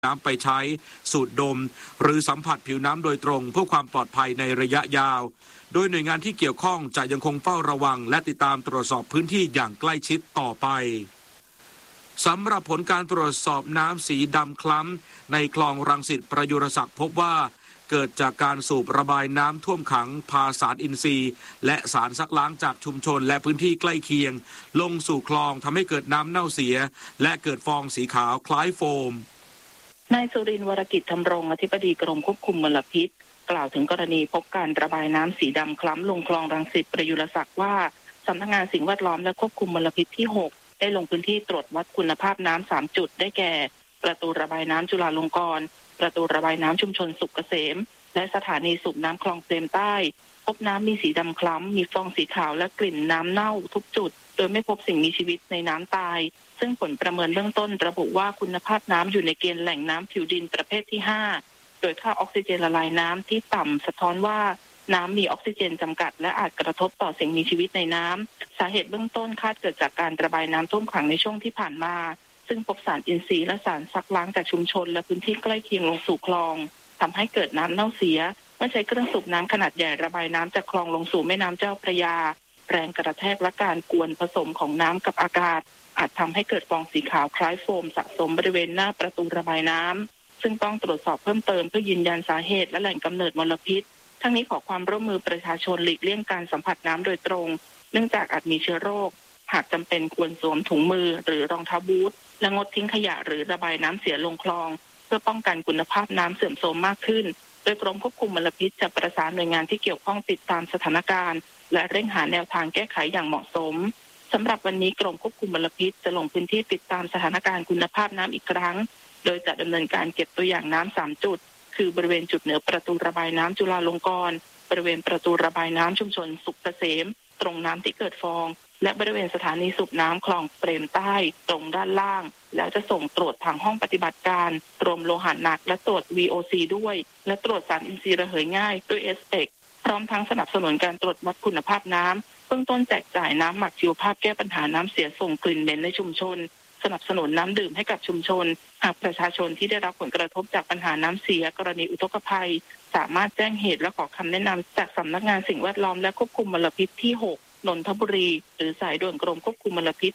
น้ำไปใช้สูดดมหรือสัมผัสผิวน้ำโดยตรงเพื่อความปลอดภัยในระยะยาวโดยหน่วยงานที่เกี่ยวข้องจะยังคงเฝ้าระวังและติดตามตรวจสอบพื้นที่อย่างใกล้ชิดต่อไปสำหรับผลการตรวจสอบน้ำสีดำคล้ำในคลองรังสิตประยุรศักดิ์พบว่าเกิดจากการสูบระบายน้ำท่วมขังพาสารอินทรีย์และสารซักล้างจากชุมชนและพื้นที่ใกล้เคียงลงสู่คลองทำให้เกิดน้ำเน่าเสียและเกิดฟองสีขาวคล้ายโฟมนายสุรินทร์ วรกิจธำรงอธิบดีกรมควบคุมมลพิษกล่าวถึงกรณีพบการระบายน้ำสีดำคล้ำลงคลองรังสิตประยุรศักดิ์ว่าสำนักงานสิ่งแวดล้อมและควบคุมมลพิษที่ 6ได้ลงพื้นที่ตรวจวัดคุณภาพน้ำ3จุดได้แก่ประตูระบายน้ำจุฬาลงกรณ์ประตูระบายน้ำชุมชนสุขเกษมและสถานีสูบน้ำคลองเปรมใต้พบน้ำมีสีดำคล้ำมีฟองสีขาวและกลิ่นน้ำเน่าทุกจุดโดยไม่พบสิ่งมีชีวิตในน้ำตายซึ่งผลประเมินเบื้องต้นระบุว่าคุณภาพน้ำอยู่ในเกณฑ์แหล่งน้ำผิวดินประเภทที่ 5โดยค่าออกซิเจนละลายน้ำที่ต่ำสะท้อนว่าน้ำมีออกซิเจนจำกัดและอาจกระทบต่อสิ่งมีชีวิตในน้ำสาเหตุเบื้องต้นคาดเกิดจากการระบายน้ำท่วมขังในช่วงที่ผ่านมาซึ่งพบสารอินทรีย์และสารซักล้างจากชุมชนและพื้นที่ใกล้เคียงลงสู่คลองทำให้เกิดน้ำเน่าเสียเมื่อใช้เครื่องสูบน้ำขนาดใหญ่ระบายน้ำจากคลองลงสู่แม่น้ำเจ้าพระยาแรงกระแทกและการกวนผสมของน้ำกับอากาศอาจทำให้เกิดฟองสีขาวคล้ายโฟมสะสมบริเวณหน้าประตูระบายน้ำซึ่งต้องตรวจสอบเพิ่มเติมเพื่อยืนยันสาเหตุและแหล่งกำเนิดมลพิษทั้งนี้ขอความร่วมมือประชาชนหลีกเลี่ยงการสัมผัสน้ำโดยตรงเนื่องจากอาจมีเชื้อโรคหากจำเป็นควรสวมถุงมือหรือรองเท้าบูทและงดทิ้งขยะหรือระบายน้ำเสียลงคลองเพื่อป้องกันคุณภาพน้ำเสื่อมโทรมมากขึ้นโดยกรมควบคุมมลพิษจะประสานหน่วยงานที่เกี่ยวข้องติดตามสถานการณ์และเร่งหาแนวทางแก้ไขอย่างเหมาะสมสำหรับวันนี้กรมควบคุมมลพิษจะลงพื้นที่ติดตามสถานการณ์คุณภาพน้ำอีกครั้งโดยจะดำเนินการเก็บตัวอย่างน้ำ3จุดคือบริเวณจุดเหนือประตูระบายน้ำจุฬาลงกรณ์บริเวณประตูระบายน้ำชุมชนสุขเกษมตรงน้ำที่เกิดฟองและบริเวณสถานีสูบน้ำคลองเปรมใต้ตรงด้านล่างแล้วจะส่งตรวจทางห้องปฏิบัติการรวมโลหะหนักและตรวจ VOC ด้วยและตรวจสารอินทรีย์ระเหยง่ายด้วย SPEC พร้อมทั้งสนับสนุนการตรวจวัดคุณภาพน้ำเบื้องต้นแจกจ่ายน้ำหมักชีวภาพแก้ปัญหาน้ำเสียส่งกลิ่นเหม็นในชุมชนสนับสนุนน้ำดื่มให้กับชุมชนหากประชาชนที่ได้รับผลกระทบจากปัญหาน้ำเสียกรณีอุทกภัยสามารถแจ้งเหตุและขอคำแนะนำจากสำนักงานสิ่งแวดล้อมและควบคุมมลพิษที่ 6 นนทบุรีหรือสายด่วนกรมควบคุมมลพิษ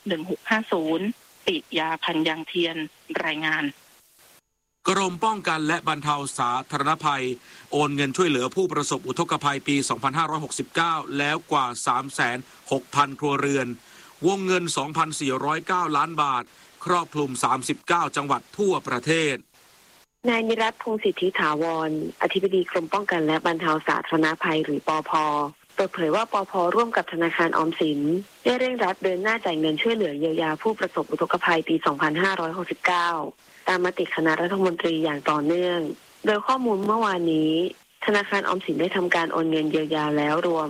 1650ปิยาพันยางเทียนรายงานกรมป้องกันและบรรเทาสาธารณภัยโอนเงินช่วยเหลือผู้ประสบอุทกภัยปี 2569 แล้วกว่า 36,000 ครัวเรือนวงเงิน 2,409 ล้านบาทครอบคลุม39 จังหวัดทั่วประเทศนายนิรัตน์ พงษ์สิทธิถาวรอธิบดีกรมป้องกันและบรรเทาสาธารณภัยหรือปภ.เปิดเผยว่าปภ.ร่วมกับธนาคารออมสินได้เร่งรัดเดินหน้าจ่ายเงินช่วยเหลือเยียวยาผู้ประสบอุทกภัยปี 2569 ตามมติคณะรัฐมนตรีอย่างต่อเนื่องโดยข้อมูลเมื่อวานนี้ธนาคารออมสินได้ทำการโอนเงินเยียวยาแล้วรวม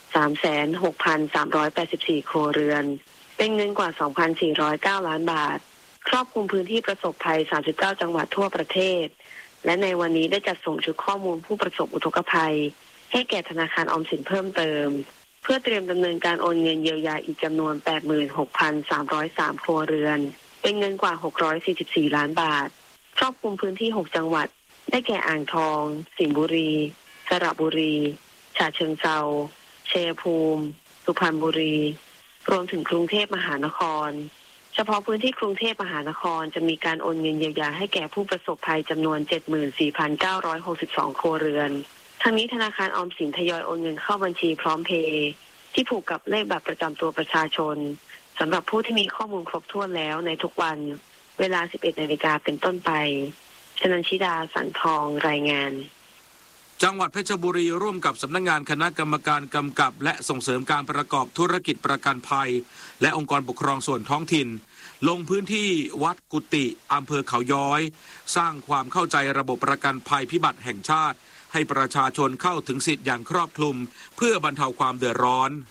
36,384 ครัวเรือนเป็นเงินกว่า 2,409 ล้านบาทครอบคลุมพื้นที่ประสบภัย39 จังหวัดทั่วประเทศและในวันนี้ได้จัดส่งชุดข้อมูลผู้ประสบอุทกภัยให้แก่ธนาคารออมสินเพิ่มเติมเพื่อเตรียมดำเนินการโอนเงินเยียวยาอีกจำนวน 86,303 ครัวเรือนเป็นเงินกว่า 644 ล้านบาทครอบคลุมพื้นที่ 6 จังหวัดได้แก่อ่างทองสิงห์บุรีสระบุรีฉะเชิงเทราชัยภูมิสุพรรณบุรีรวมถึงกรุงเทพมหานครเฉพาะพื้นที่กรุงเทพมหานครจะมีการโอนเงินเยียวยาให้แก่ผู้ประสบภัยจำนวน 74,962 ครัวเรือนทั้งนี้ธนาคารออมสินทยอยโอนเงินเข้าบัญชีพร้อมเพย์ที่ผูกกับเลขบัตรประจำตัวประชาชนสำหรับผู้ที่มีข้อมูลครบถ้วนแล้วในทุกวันเวลา 11 นาฬิกาเป็นต้นไปชนันชิดาสันทองรายงานจังหวัดเพชรบุรีร่วมกับสำนักงานคณะกรรมการกำกับและส่งเสริมการประกอบธุรกิจประกันภัยและองค์กรปกครองส่วนท้องถิ่นลงพื้นที่วัดกุฏิอำเภอเขาย้อยสร้างความเข้าใจระบบประกันภัยพิบัติแห่งชาติให้ประชาชนเข้าถึงสิทธิ์อย่างครอบคลุมเพื่อบรรเทาความเดือดร้อน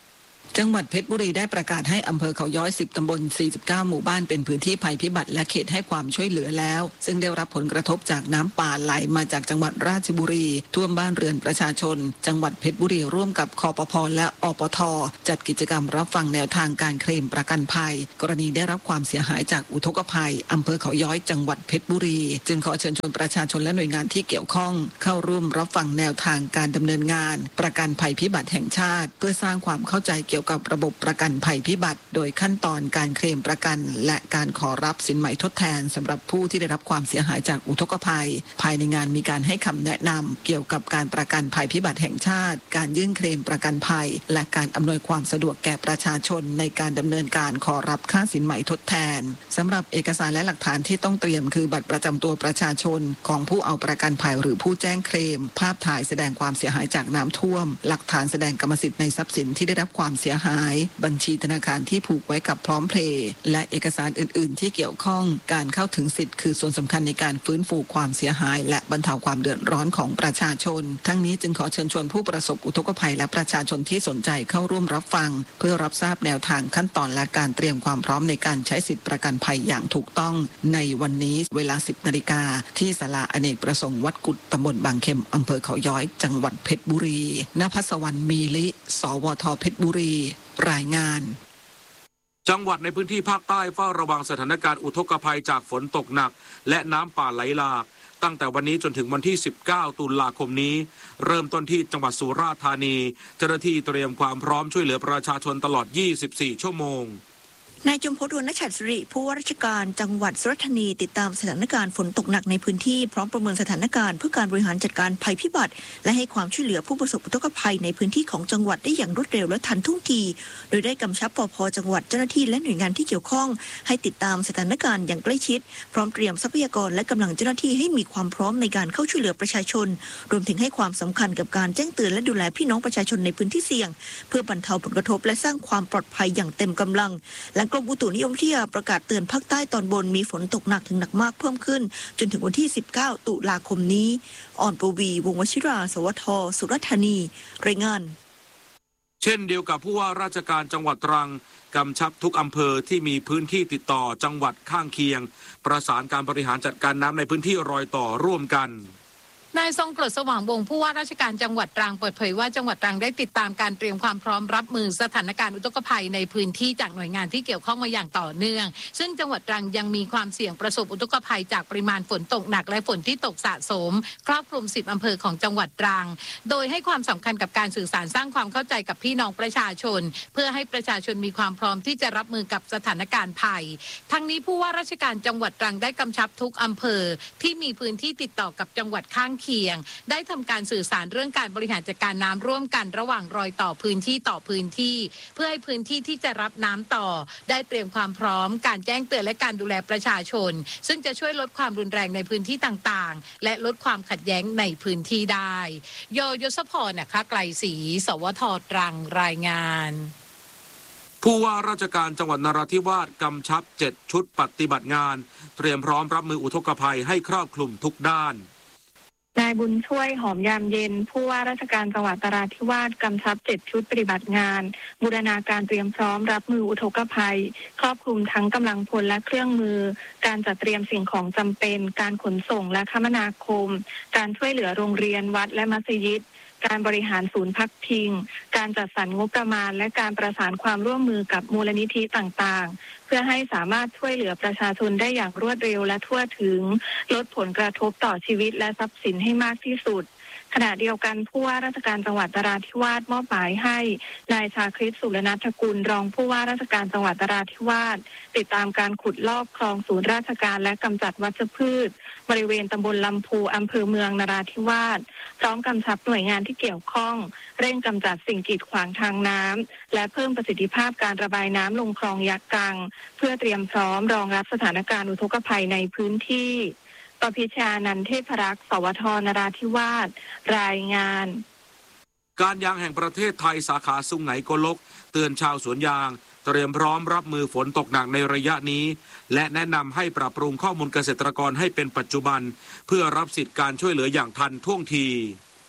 จังหวัดเพชรบุรีได้ประกาศให้อำเภอเขาย้อย10 ตำบล 49 หมู่บ้านเป็นพื้นที่ภัยพิบัติและเขตให้ความช่วยเหลือแล้วซึ่งได้รับผลกระทบจากน้ำป่าไหลมาจากจังหวัดราชบุรีท่วมบ้านเรือนประชาชนจังหวัดเพชรบุรีร่วมกับคปภ.และอปท.จัดกิจกรรมรับฟังแนวทางการเคลมประกันภัยกรณีได้รับความเสียหายจากอุทกภัยอำเภอเขาย้อยจังหวัดเพชรบุรีจึงขอเชิญชวนประชาชนและหน่วยงานที่เกี่ยวข้องเข้าร่วมรับฟังแนวทางการดำเนินงานประกันภัยพิบัติแห่งชาติเพื่อสร้างความเข้าใจเกี่ยวกับระบบประกันภัยพิบัติโดยขั้นตอนการเคลมประกันและการขอรับสินไหมทดแทนสำหรับผู้ที่ได้รับความเสียหายจากอุทกภัยภายในงานมีการให้คำแนะนำเกี่ยวกับการประกันภัยพิบัติแห่งชาติการยื่นเคลมประกันภัยและการอำนวยความสะดวกแก่ประชาชนในการดำเนินการขอรับค่าสินไหมทดแทนสำหรับเอกสารและหลักฐานที่ต้องเตรียมคือบัตรประจำตัวประชาชนของผู้เอาประกันภัยหรือผู้แจ้งเคลมภาพถ่ายแสดงความเสียหายจากน้ำท่วมหลักฐานแสดงกรรมสิทธิ์ในทรัพย์สินที่ได้รับความเสียหายบัญชีธนาคารที่ผูกไว้กับพร้อมเพลย์และเอกสารอื่นๆที่เกี่ยวข้องการเข้าถึงสิทธิ์คือส่วนสำคัญในการฟื้นฟูความเสียหายและบรรเทาความเดือดร้อนของประชาชนทั้งนี้จึงขอเชิญชวนผู้ประสบอุทกภัยและประชาชนที่สนใจเข้าร่วมรับฟังเพื่อรับทราบแนวทางขั้นตอนและการเตรียมความพร้อมในการใช้สิทธิประกันภัยอย่างถูกต้องในวันนี้เวลา 10 นาฬิกาที่ศาลาอเนกประสงค์วัดกุดตำบลบางเข็มอำเภอเขาย้อยจังหวัดเพชรบุรีณภัสวรรณมีลิสวทเพชรบุรีรายงานจังหวัดในพื้นที่ภาคใต้เฝ้าระวังสถานการณ์อุทกภัยจากฝนตกหนักและน้ำป่าไหลหลากตั้งแต่วันนี้จนถึงวันที่ 19 ตุลาคมนี้เริ่มต้นที่จังหวัดสุราษฎร์ธานีเจ้าหน้าที่เตรียมความพร้อมช่วยเหลือประชาชนตลอด 24 ชั่วโมงนายจุมพล ดวงนชัดสิริผู้ว่าราชการจังหวัดสุราษฎร์ธานีติดตามสถานการณ์ฝนตกหนักในพื้นที่พร้อมประเมินสถานการณ์เพื่อการบริหารจัดการภัยพิบัติและให้ความช่วยเหลือผู้ประสบอุทกภัยในพื้นที่ของจังหวัดได้อย่างรวดเร็วและทันท่วงทีโดยได้กำชับปภ.จังหวัดเจ้าหน้าที่และหน่วยงานที่เกี่ยวข้องให้ติดตามสถานการณ์อย่างใกล้ชิดพร้อมเตรียมทรัพยากรและกำลังเจ้าหน้าที่ให้มีความพร้อมในการเข้าช่วยเหลือประชาชนรวมถึงให้ความสำคัญกับการแจ้งเตือนและดูแลพี่น้องประชาชนในพื้นที่เสี่ยงเพื่อบรรเทาผลกระทบและสร้างความปลอดภัยอย่างเต็มกำลังและกรมอุตุนิยมวิทยาประกาศเตือนภาคใต้ตอนบนมีฝนตกหนักถึงหนักมากเพิ่มขึ้นจนถึงวันที่ 19 ตุลาคมนี้อ่อนปวีวงศ์วชิราสวทสุราษฎร์ธานีรายงานเช่นเดียวกับผู้ว่าราชการจังหวัดตรังกำชับทุกอำเภอที่มีพื้นที่ติดต่อจังหวัดข้างเคียงประสานการบริหารจัดการน้ำในพื้นที่รอยต่อร่วมกันนายทรงกรดสว่างวงศ์ผู้ว่าราชการจังหวัดตรังเปิดเผยว่าจังหวัดตรังได้ติดตามการเตรียมความพร้อมรับมือสถานการณ์อุทกภัยในพื้นที่จากหน่วยงานที่เกี่ยวข้องมาอย่างต่อเนื่องซึ่งจังหวัดตรังยังมีความเสี่ยงประสบอุทกภัยจากปริมาณฝนตกหนักและฝนที่ตกสะสมครอบคลุม10 อำเภอของจังหวัดตรังโดยให้ความสำคัญกับการสื่อสารสร้างความเข้าใจกับพี่น้องประชาชนเพื่อให้ประชาชนมีความพร้อมที่จะรับมือกับสถานการณ์ภัยทั้งนี้ผู้ว่าราชการจังหวัดตรังได้กำชับทุกอำเภอที่มีพื้นที่ติดต่อกับจังหวัดข้างเคียงได้ทำการสื่อสารเรื่องการบริหารจัดการน้ำร่วมกันระหว่างรอยต่อพื้นที่ต่อพื้นที่เพื่อให้พื้นที่ที่จะรับน้ำต่อได้เตรียมความพร้อมการแจ้งเตือนและการดูแลประชาชนซึ่งจะช่วยลดความรุนแรงในพื้นที่ต่างๆและลดความขัดแย้งในพื้นที่ได้ยศพรนะคะไกลศรีสวทตรังรายงานผู้ว่าราชการจังหวัดนราธิวาสกำชับ7 ชุดปฏิบัติงานเตรียมพร้อมรับมืออุทกภัยให้ครอบคลุมทุกด้านนายบุญช่วยหอมยามเย็นผู้ว่าราชการจังหวัดนราธิวาสกำชับ7 ชุดปฏิบัติงานบูรณาการเตรียมพร้อมรับมืออุทกภัยครอบคลุมทั้งกำลังพลและเครื่องมือการจัดเตรียมสิ่งของจำเป็นการขนส่งและคมนาคมการช่วยเหลือโรงเรียนวัดและมัสยิดการบริหารศูนย์พักพิงการจัดสรรงบประมาณและการประสานความร่วมมือกับมูลนิธิต่างๆเพื่อให้สามารถช่วยเหลือประชาชนได้อย่างรวดเร็วและทั่วถึงลดผลกระทบต่อชีวิตและทรัพย์สินให้มากที่สุดขณะเดียวกันผู้ว่าราชการจังหวัดนราธิวาสมอบหมายให้นายชาคริต สุรนัฐกุลรองผู้ว่าราชการจังหวัดนราธิวาสติดตามการขุดลอกคลองศูนย์ราชการและกำจัดวัชพืชบริเวณตำบลลำพูอำเภอเมืองนราธิวาสพร้อมกำชับหน่วยงานที่เกี่ยวข้องเร่งกำจัดสิ่งกีดขวางทางน้ำและเพิ่มประสิทธิภาพการระบายน้ำลงคลองยักษ์กังเพื่อเตรียมพร้อมรองรับสถานการณ์อุทกภัยในพื้นที่ปพิชานันเทพรักษ์สวทนราธิวาสรายงานการยางแห่งประเทศไทยสาขาสุไหงโกลกเตือนชาวสวนยางเตรียมพร้อมรับมือฝนตกหนักในระยะนี้และแนะนำให้ปรับปรุงข้อมูลเกษตรกรให้เป็นปัจจุบันเพื่อรับสิทธิการช่วยเหลืออย่างทันท่วงที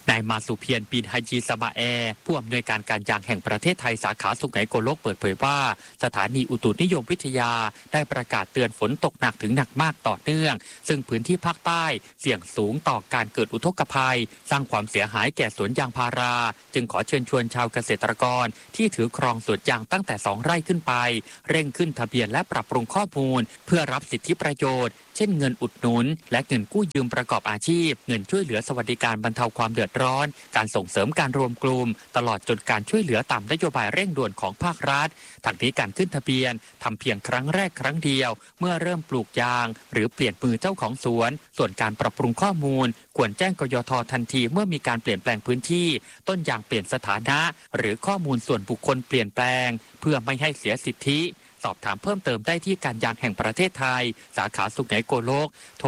นายมาสุเพียร บินฮาจีสมาแอร์ผู้อำนวยการการยางแห่งประเทศไทยสาขาสุไหงโกลกเปิดเผยว่าสถานีอุตุนิยมวิทยาได้ประกาศเตือนฝนตกหนักถึงหนักมากต่อเนื่องซึ่งพื้นที่ภาคใต้เสี่ยงสูงต่อการเกิดอุทกภัยสร้างความเสียหายแก่สวนยางพาราจึงขอเชิญชวนชาวเกษตรกรที่ถือครองสวนยางตั้งแต่2 ไร่ขึ้นไปเร่งขึ้นทะเบียนและปรับปรุงข้อมูลเพื่อรับสิทธิประโยชน์เช่นเงินอุดหนุนและเงินกู้ยืมประกอบอาชีพเงินช่วยเหลือสวัสดิการบรรเทาความเดือดร้อนการส่งเสริมการรวมกลุ่มตลอดจนการช่วยเหลือตามนโยบายเร่งด่วนของภาครัฐทั้งนี้การขึ้นทะเบียนทำเพียงครั้งแรกครั้งเดียวเมื่อเริ่มปลูกยางหรือเปลี่ยนมือเจ้าของสวนส่วนการปรับปรุงข้อมูลควรแจ้งกยท.ทันทีเมื่อมีการเปลี่ยนแปลงพื้นที่ต้นยางเปลี่ยนสถานะหรือข้อมูลส่วนบุคคลเปลี่ยนแปลงเพื่อไม่ให้เสียสิทธิสอบถามเพิ่มเติมได้ที่การยางแห่งประเทศไทยสาขาสุไหงโกลกโทร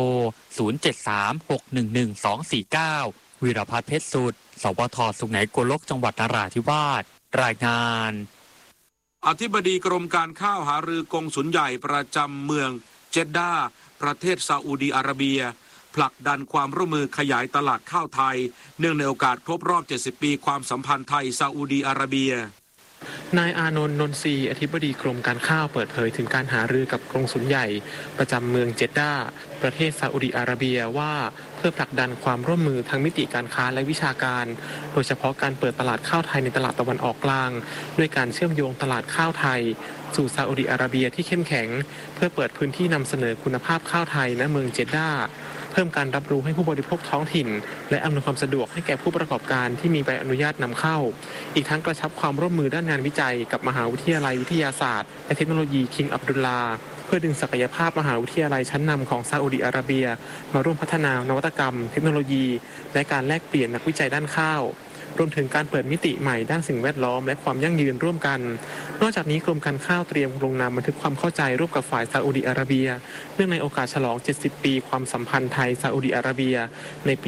073-611-249 วีรพัฒน์เพชรสุดสวท.สุไหงโกลกจังหวัดนราธิวาสรายงานอธิบดีกรมการข้าวหารือกงสุลใหญ่ประจำเมืองเจดดาประเทศซาอุดีอาระเบียผลักดันความร่วมมือขยายตลาดข้าวไทยเนื่องในโอกาสครบรอบ70 ปีความสัมพันธ์ไทยซาอุดีอาระเบียนายอานนท์ นนทรีอธิบดีกรมการข้าวเปิดเผยถึงการหารือกับกงสุลใหญ่ประจำเมืองเจดดาประเทศซาอุดิอาระเบียว่าเพื่อผลักดันความร่วมมือทั้งมิติการค้าและวิชาการโดยเฉพาะการเปิดตลาดข้าวไทยในตลาดตะวันออกกลางด้วยการเชื่อมโยงตลาดข้าวไทยสู่ซาอุดิอาระเบียที่เข้มแข็งเพื่อเปิดพื้นที่นำเสนอคุณภาพข้าวไทยณเมืองเจดดาเพิ่มการรับรู้ให้ผู้บริโภคท้องถิ่นและอำนวยความสะดวกให้แก่ผู้ประกอบการที่มีใบอนุญาตนำเข้าอีกทั้งกระชับความร่วมมือด้านงานวิจัยกับมหาวิทยาลัยวิทยาศาสตร์และเทคโนโลยีคิงอับดุลลาเพื่อดึงศักยภาพมหาวิทยาลัยชั้นนำของซาอุดิอาระเบียมาร่วมพัฒนานวัตกรรมเทคโนโลยีและการแลกเปลี่ยนนักวิจัยด้านข้าวรวมถึงการเปิดมิติใหม่ด้านสิ่งแวดล้อมและความยั่งยืนร่วมกันนอกจากนี้กรมการข้าวเตรียมลงนามบันทึกความเข้าใจร่วมกับฝ่ายซาอุดิอาระเบียเนื่องในโอกาสฉลอง70 ปีความสัมพันธ์ไทยซาอุดิอาระเบียในปี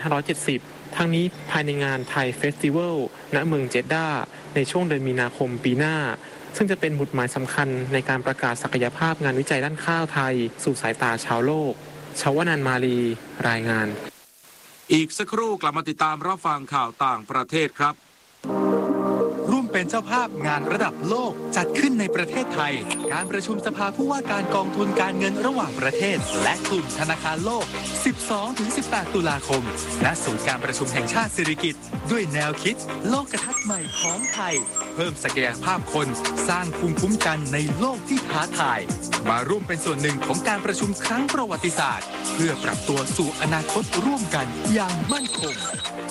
2570 ทั้งนี้ภายในงานไทยเฟสติวัลณเมืองเจดดาในช่วงเดือนมีนาคมปีหน้าซึ่งจะเป็นหมุดหมายสำคัญในการประกาศศักยภาพงานวิจัยด้านข้าวไทยสู่สายตาชาวโลกชวนันท์ มาลีรายงานอีกสักครู่กลับมาติดตามรับฟังข่าวต่างประเทศครับร่วมเป็นเจ้าภาพงานระดับโลกจัดขึ้นในประเทศไทยการประชุมสภาผู้ว่าการกองทุนการเงินระหว่างประเทศและกลุ่มธนาคารโลก 12-18 ตุลาคมณศูนย์การประชุมแห่งชาติสิริกิติ์ด้วยแนวคิดโลกทัศน์ใหม่ของไทยเพิ่มศักยภาพคนสร้างภูมิคุ้มกันในโลกที่ท้าทายมาร่วมเป็นส่วนหนึ่งของการประชุมครั้งประวัติศาสตร์เพื่อปรับตัวสู่อนาคตร่วมกันอย่างมั่นคง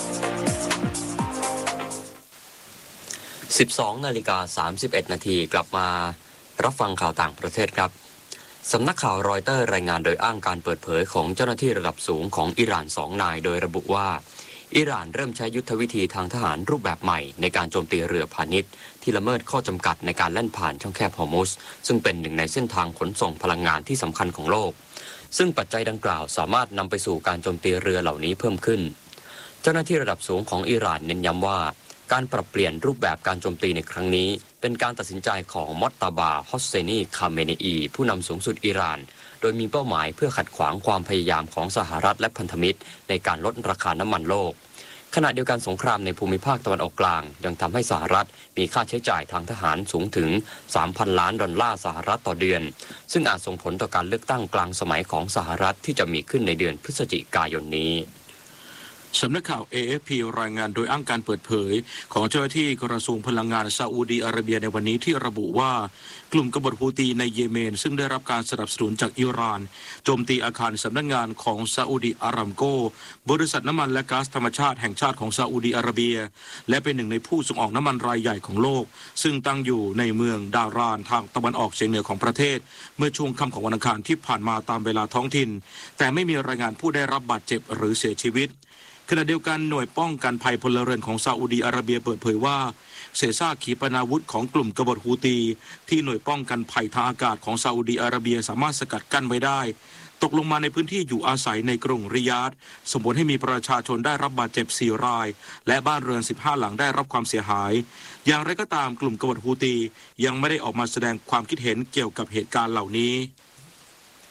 12:31 นาทีกลับมารับฟังข่าวต่างประเทศครับสำนักข่าวรอยเตอร์รายงานโดยอ้างการเปิดเผยของเจ้าหน้าที่ระดับสูงของอิหร่าน2 นายโดยระบุว่าอิหร่านเริ่มใช้ยุทธวิธีทางทหารรูปแบบใหม่ในการโจมตีเรือพาณิชย์ที่ละเมิดข้อจำกัดในการแล่นผ่านช่องแคบฮอร์มุซซึ่งเป็นหนึ่งในเส้นทางขนส่งพลังงานที่สำคัญของโลกซึ่งปัจจัยดังกล่าวสามารถนำไปสู่การโจมตีเรือเหล่านี้เพิ่มขึ้นเจ้าหน้าที่ระดับสูงของอิหร่านเน้นย้ำว่าการปรับเปลี่ยนรูปแบบการโจมตีในครั้งนี้เป็นการตัดสินใจของมอตตาบา ฮอสเซนี คาเมเนอีผู้นำสูงสุดอิหร่านโดยมีเป้าหมายเพื่อขัดขวางความพยายามของสหรัฐและพันธมิตรในการลดราคาน้ำมันโลกขณะเดียวกันสงครามในภูมิภาคตะวันออกกลางยังทำให้สหรัฐมีค่าใช้จ่ายทางทหารสูงถึง $3,000 ล้านต่อเดือนซึ่งอาจส่งผลต่อการเลือกตั้งกลางสมัยของสหรัฐที่จะมีขึ้นในเดือนพฤศจิกายนนี้สำนักข่าว AFP รายงานโดยอ้างการเปิดเผยของเจ้าหน้าที่กระทรวงพลังงานซาอุดีอาระเบียในวันนี้ที่ระบุว่ากลุ่มกบฏฮูตีในเยเมนซึ่งได้รับการสนับสนุนจากอิหร่านโจมตีอาคารสำนักงานของซาอุดีอารามโกบริษัทน้ำมันและก๊าซธรรมชาติแห่งชาติของซาอุดีอาระเบียและเป็นหนึ่งในผู้ส่งออกน้ำมันรายใหญ่ของโลกซึ่งตั้งอยู่ในเมืองดารานทางตะวันออกเฉียงเหนือของประเทศเมื่อช่วงค่ำของวันอังคารที่ผ่านมาตามเวลาท้องถิ่นแต่ไม่มีรายงานผู้ได้รับบาดเจ็บหรือเสียชีวิตขณะเดียวกันหน่วยป้องกันภัยพลเรือนของซาอุดีอาระเบียเปิดเผยว่าเศษซากขีปนาวุธของกลุ่มกบฏฮูตีที่หน่วยป้องกันภัยทางอากาศของซาอุดีอาระเบียสามารถสกัดกั้นไว้ได้ตกลงมาในพื้นที่อยู่อาศัยในกรุงริยาดส่งผลให้มีประชาชนได้รับบาดเจ็บ4 รายและบ้านเรือน15 หลังได้รับความเสียหายอย่างไรก็ตามกลุ่มกบฏฮูตียังไม่ได้ออกมาแสดงความคิดเห็นเกี่ยวกับเหตุการณ์เหล่านี้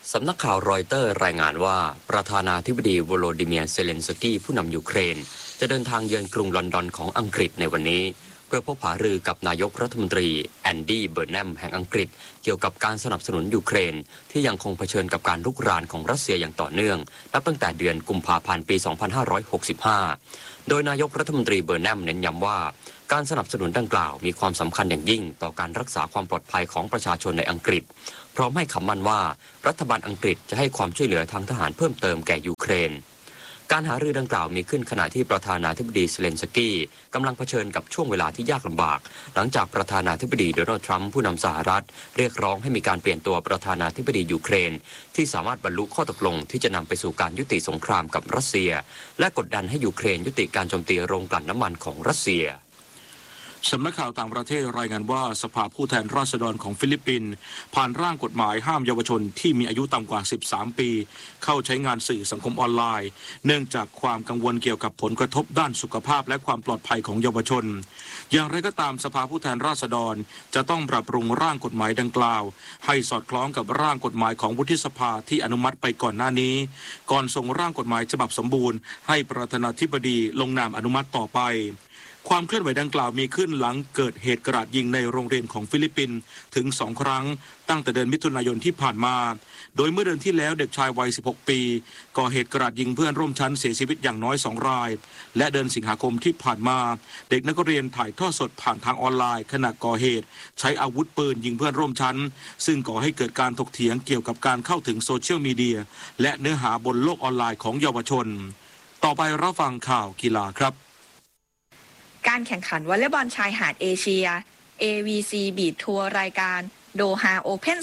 สำนักข่าวรอยเตอร์รายงานว่าประธานาธิบดีโวโลดิเมียร์เซเลนสกี้ผู้นำยูเครนจะเดินทางเยือนกรุงลอนดอนของอังกฤษในวันนี้เพื่อพบหารือกับนายกรัฐมนตรีแอนดี้เบิร์นแนมแห่งอังกฤษเกี่ยวกับการสนับสนุนยูเครนที่ยังคงเผชิญกับการรุกรานของรัสเซียอย่างต่อเนื่องนับตั้งแต่เดือนกุมภาพันธ์ปี 2565 โดยนายกรัฐมนตรีเบิร์นแนมเน้นย้ำว่าการสนับสนุนดังกล่าวมีความสำคัญอย่างยิ่งต่อการรักษาความปลอดภัยของประชาชนในอังกฤษพร้อมให้คำมั่นว่ารัฐบาลอังกฤษจะให้ความช่วยเหลือทางทหารเพิ่มเติมแก่ยูเครนการหารือดังกล่าวมีขึ้นขณะที่ประธานาธิบดีเซเลนสกี้กำลังเผชิญกับช่วงเวลาที่ยากลำบากหลังจากประธานาธิบดีโดนัลด์ทรัมป์ผู้นำสหรัฐเรียกร้องให้มีการเปลี่ยนตัวประธานาธิบดียูเครนที่สามารถบรรลุข้อตกลงที่จะนำไปสู่การยุติสงครามกับรัสเซียและกดดันให้ยูเครนยุติการโจมตีโรงกลั่นน้ำมันของรัสเซียสำนักข่าวต่างประเทศรายงานว่าสภาผู้แทนราษฎรของฟิลิปปินส์ผ่านร่างกฎหมายห้ามเยาวชนที่มีอายุต่ำกว่า 13 ปีเข้าใช้งานสื่อสังคมออนไลน์เนื่องจากความกังวลเกี่ยวกับผลกระทบด้านสุขภาพและความปลอดภัยของเยาวชนอย่างไรก็ตามสภาผู้แทนราษฎรจะต้องปรับปรุงร่างกฎหมายดังกล่าวให้สอดคล้องกับร่างกฎหมายของวุฒิสภาที่อนุมัติไปก่อนหน้านี้ก่อนส่งร่างกฎหมายฉบับสมบูรณ์ให้ประธานาธิบดีลงนามอนุมัติต่อไปความเคลื่อนไหวดังกล่าวมีขึ้นหลังเกิดเหตุกราดยิงในโรงเรียนของฟิลิปปินส์ถึง2 ครั้งตั้งแต่เดือนมิถุนายนที่ผ่านมาโดยเมื่อเดือนที่แล้วเด็กชายวัย 16 ปีก่อเหตุกราดยิงเพื่อนร่วมชั้นเสียชีวิตอย่างน้อย2 รายและเดือนสิงหาคมที่ผ่านมาเด็กนักเรียนถ่ายทอดสดผ่านทางออนไลน์ขณะก่อเหตุใช้อาวุธปืนยิงเพื่อนร่วมชั้นซึ่งก่อให้เกิดการถกเถียงเกี่ยวกับการเข้าถึงโซเชียลมีเดียและเนื้อหาบนโลกออนไลน์ของเยาวชนต่อไปรับฟังข่าวกีฬาครับการแข่งขันวอลเลย์บอลชายหาดเอเชีย AVC Beach Tour รายการโดฮาโอเพ่น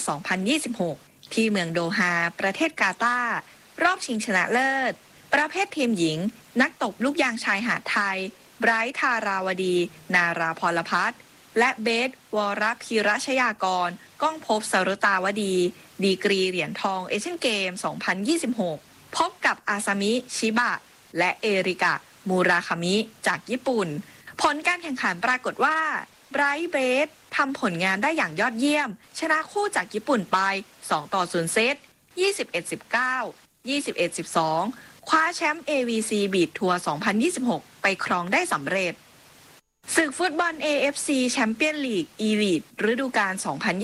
2026 ที่เมืองโดฮาประเทศกาตาร์รอบชิงชนะเลิศประเภททีมหญิงนักตบลูกยางชายหาดไทยไบรท์ธาราวดี นาราพรพัฒน์และเบสวรพีรชยากรก้องภพสรุตาวดีดีกรีเหรียญทองเอเชียนเกม 2026 พบกับอาซามิชิบะและเอริกะมูราคามิจากญี่ปุ่นผลการแข่งขันปรากฏว่าไบรท์เบสทำผลงานได้อย่างยอดเยี่ยมชนะคู่จากญี่ปุ่นไป2-0 เซต 21-19 21-12 คว้าแชมป์ AVC Beach Tour 2026 ไปครองได้สำเร็จศึกฟุตบอล AFC Champions League Elite ฤดูกาล